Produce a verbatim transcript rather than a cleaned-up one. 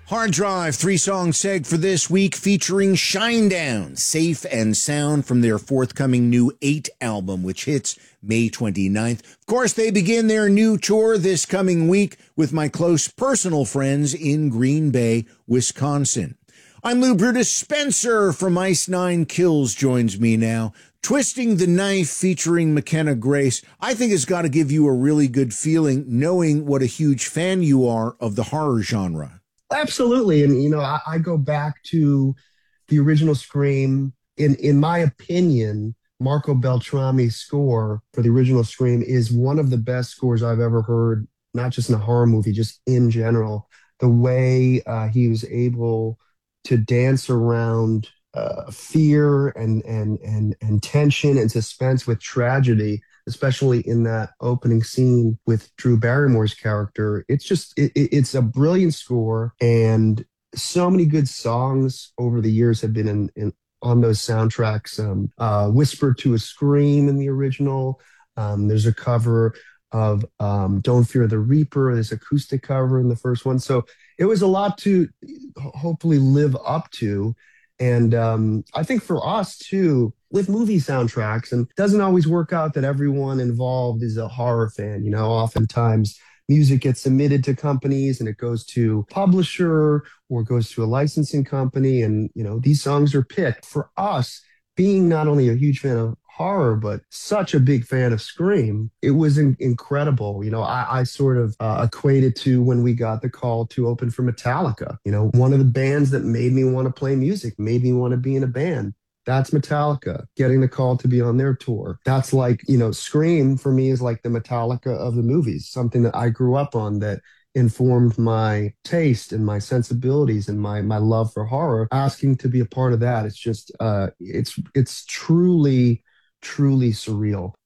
Hard Drive, three-song seg for this week featuring Shinedown, Safe and Sound from their forthcoming new eight album, which hits May twenty-ninth. Of course, they begin their new tour this coming week with my close personal friends in Green Bay, Wisconsin. I'm Lou Brutus. Spencer from Ice Nine Kills joins me now. Twisting the Knife featuring McKenna Grace, I think has got to give you a really good feeling knowing what a huge fan you are of the horror genre. Absolutely. And, you know, I, I go back to the original Scream. In, in my opinion, Marco Beltrami's score for the original Scream is one of the best scores I've ever heard, not just in a horror movie, just in general. The way uh, he was able to dance around uh, fear and, and, and, and tension and suspense with tragedy, especially in that opening scene with Drew Barrymore's character. It's just, it, it's a brilliant score, and so many good songs over the years have been in, in on those soundtracks. Um, uh, Whisper to a Scream in the original. Um, there's a cover of um, Don't Fear the Reaper. There's acoustic cover in the first one. So it was a lot to hopefully live up to. And um, I think for us too, with movie soundtracks, and it doesn't always work out that everyone involved is a horror fan. You know, oftentimes music gets submitted to companies and it goes to publisher or goes to a licensing company. And, you know, these songs are picked. For us, being not only a huge fan of horror, but such a big fan of Scream, it was in- incredible. You know, I, I sort of uh, equated to when we got the call to open for Metallica. You know, one of the bands that made me want to play music, made me want to be in a band. That's Metallica, getting the call to be on their tour. That's like, you know, Scream for me is like the Metallica of the movies, something that I grew up on that informed my taste and my sensibilities and my my love for horror. Asking to be a part of that, it's just, uh, it's it's truly truly surreal.